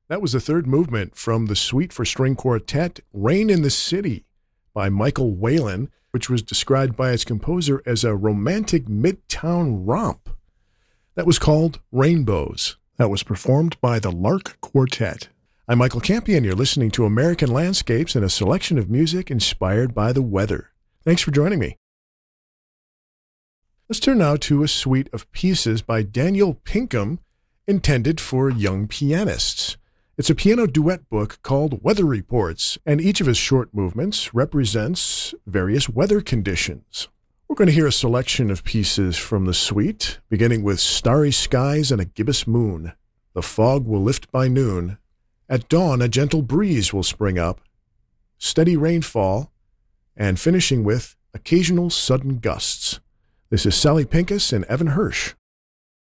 That was the third movement from the Suite for String Quartet, Rain in the City, by Michael Whalen, which was described by its composer as a romantic midtown romp. That was called Rainbows. That was performed by the Lark Quartet. I'm Michael Campion. You're listening to American Landscapes and a selection of music inspired by the weather. Thanks for joining me. Let's turn now to a suite of pieces by Daniel Pinkham, intended for young pianists. It's a piano duet book called Weather Reports, and each of his short movements represents various weather conditions. We're going to hear a selection of pieces from the suite, beginning with Starry Skies and a Gibbous Moon. The fog will lift by noon. At dawn, a gentle breeze will spring up. Steady rainfall, and finishing with Occasional Sudden Gusts. This is Sally Pincus and Evan Hirsch.